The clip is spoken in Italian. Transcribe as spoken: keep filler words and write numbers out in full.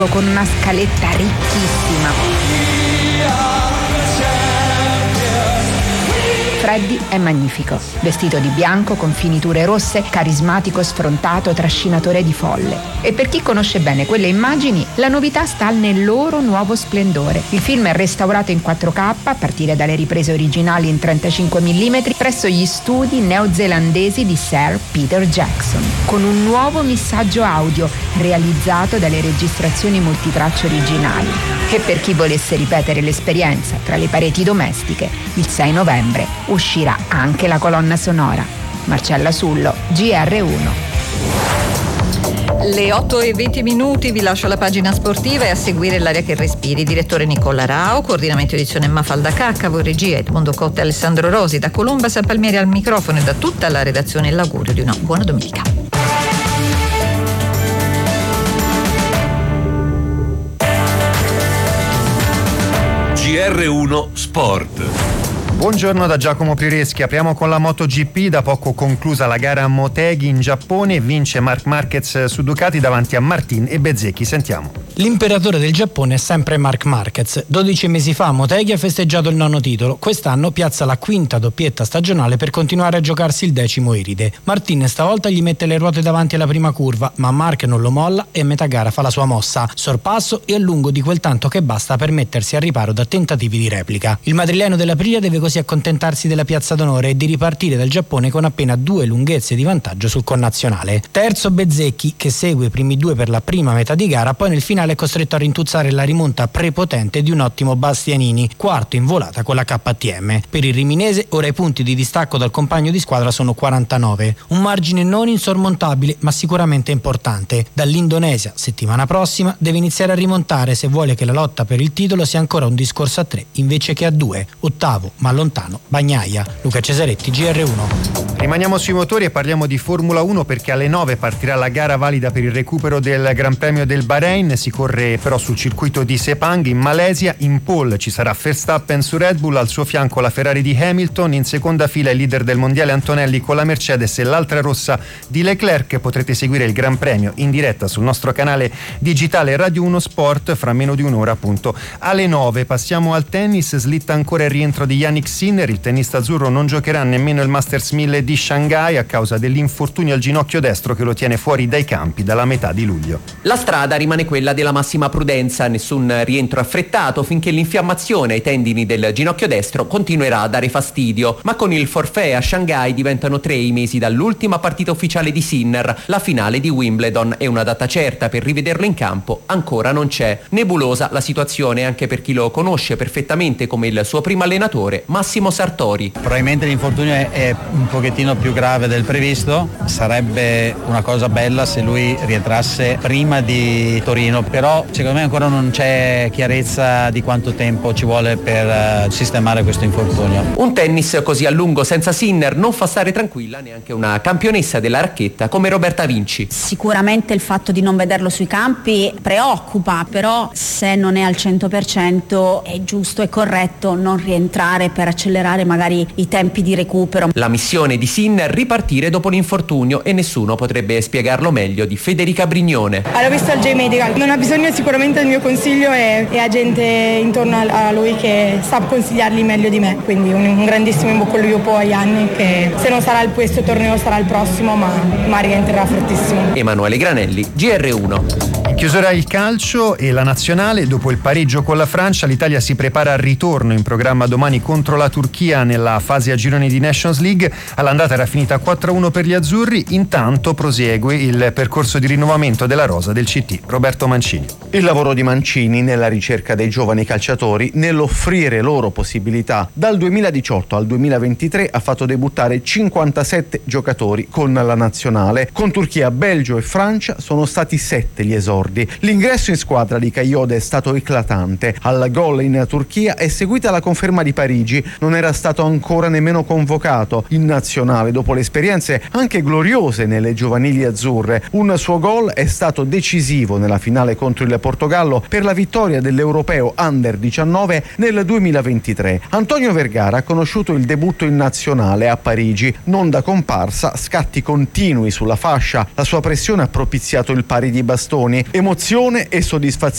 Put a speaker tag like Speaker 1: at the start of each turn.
Speaker 1: con una scaletta ricchissima. Freddy è magnifico, vestito di bianco con finiture rosse, carismatico, sfrontato, trascinatore di folle. E per chi conosce bene quelle immagini, la novità sta nel loro nuovo splendore. Il film è restaurato in quattro K a partire dalle riprese originali in trentacinque millimetri presso gli studi neozelandesi di Sir Peter Jackson, con un nuovo missaggio audio realizzato dalle registrazioni multitracce originali. E per chi volesse ripetere l'esperienza tra le pareti domestiche, il sei novembre uscirà anche la colonna sonora. Marcella Sullo, G R uno.
Speaker 2: Le otto e venti minuti, vi lascio la pagina sportiva e a seguire L'aria che respiri. Direttore Nicola Rao, coordinamento edizione Mafalda Caccavo, regia Edmondo Cotta e Alessandro Rosi. Da Colomba San Palmieri al microfono e da tutta la redazione l'augurio di una buona domenica.
Speaker 3: G R uno Sport.
Speaker 4: Buongiorno da Giacomo Pireschi, apriamo con la MotoGP, da poco conclusa la gara a Motegi in Giappone, vince Marc Marquez su Ducati davanti a Martin e Bezzecchi, sentiamo.
Speaker 5: L'imperatore del Giappone è sempre Marc Marquez. dodici mesi fa Motegi ha festeggiato il nono titolo, quest'anno piazza la quinta doppietta stagionale per continuare a giocarsi il decimo iride. Martin stavolta gli mette le ruote davanti alla prima curva, ma Marc non lo molla e a metà gara fa la sua mossa, sorpasso e a lungo di quel tanto che basta per mettersi al riparo da tentativi di replica. Il madrileno dell'Aprilia deve così accontentarsi della piazza d'onore e di ripartire dal Giappone con appena due lunghezze di vantaggio sul connazionale. Terzo Bezzecchi, che segue i primi due per la prima metà di gara, poi nel finale è costretto a rintuzzare la rimonta prepotente di un ottimo Bastianini, quarto in volata con la K T M. Per il riminese ora i punti di distacco dal compagno di squadra sono quarantanove, un margine non insormontabile ma sicuramente importante. Dall'Indonesia settimana prossima deve iniziare a rimontare se vuole che la lotta per il titolo sia ancora un discorso a tre invece che a due. Ottavo ma lontano Bagnaia. Luca Cesaretti, G R uno.
Speaker 4: Rimaniamo sui motori e parliamo di Formula uno perché alle nove partirà la gara valida per il recupero del Gran Premio del Bahrain. Si corre però sul circuito di Sepang in Malesia. In pole ci sarà Verstappen su Red Bull, al suo fianco la Ferrari di Hamilton, in seconda fila il leader del mondiale Antonelli con la Mercedes e l'altra rossa di Leclerc. Potrete seguire il Gran Premio in diretta sul nostro canale digitale Radio uno Sport fra meno di un'ora, appunto alle nove. Passiamo al tennis, slitta ancora il rientro di Yannick Sinner. Il tennista azzurro non giocherà nemmeno il Masters mille di Shanghai a causa dell'infortunio al ginocchio destro che lo tiene fuori dai campi dalla metà di luglio.
Speaker 6: La strada rimane quella della massima prudenza, nessun rientro affrettato finché l'infiammazione ai tendini del ginocchio destro continuerà a dare fastidio, ma con il forfait a Shanghai diventano tre i mesi dall'ultima partita ufficiale di Sinner, la finale di Wimbledon, e una data certa per rivederlo in campo ancora non c'è. Nebulosa la situazione anche per chi lo conosce perfettamente come il suo primo allenatore, Massimo Sartori.
Speaker 7: Probabilmente l'infortunio è, è un pochettino più grave del previsto, sarebbe una cosa bella se lui rientrasse prima di Torino, però secondo me ancora non c'è chiarezza di quanto tempo ci vuole per uh, sistemare questo infortunio.
Speaker 6: Un tennis così a lungo senza Sinner non fa stare tranquilla neanche una campionessa della racchetta come Roberta Vinci.
Speaker 8: Sicuramente il fatto di non vederlo sui campi preoccupa, però se non è al cento per cento è giusto e corretto non rientrare per accelerare magari i tempi di recupero.
Speaker 6: La missione di Sinner ripartire dopo l'infortunio e nessuno potrebbe spiegarlo meglio di Federica Brignone.
Speaker 9: L'ho visto al J-Medical, non ha bisogno sicuramente del mio consiglio e, e ha gente intorno a, a lui che sa consigliarli meglio di me, quindi un, un grandissimo in bocca al lupo agli anni, che se non sarà il questo torneo sarà il prossimo, ma, ma rientrerà fortissimo.
Speaker 6: Emanuele Granelli, G R uno.
Speaker 4: In chiusura il calcio e la nazionale. Dopo il pareggio con la Francia, l'Italia si prepara al ritorno in programma domani contro la Turchia nella fase a gironi di Nations League. All'andata era finita quattro a uno per gli azzurri, intanto prosegue il percorso di rinnovamento della rosa del C T. Roberto Mancini.
Speaker 10: Il lavoro di Mancini nella ricerca dei giovani calciatori, nell'offrire loro possibilità. Dal duemiladiciotto al duemilaventitré ha fatto debuttare cinquantasette giocatori con la nazionale. Con Turchia, Belgio e Francia sono stati sette gli esordi. L'ingresso in squadra di Kayode è stato eclatante. Al gol in Turchia è seguita la conferma di Parigi. Non era stato ancora nemmeno convocato in nazionale dopo le esperienze anche gloriose nelle giovanili azzurre. Un suo gol è stato decisivo nella finale contro il Portogallo per la vittoria dell'Europeo Under diciannove nel duemilaventitré. Antonio Vergara ha conosciuto il debutto in nazionale a Parigi, non da comparsa, scatti continui sulla fascia. La sua pressione ha propiziato il pari di bastoni, emozione e soddisfazione